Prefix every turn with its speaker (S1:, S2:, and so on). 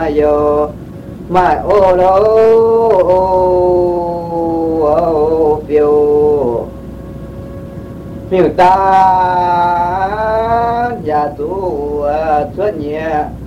S1: yo mai ô lô phiêu phiêu ta nhà tu xuất nhẹ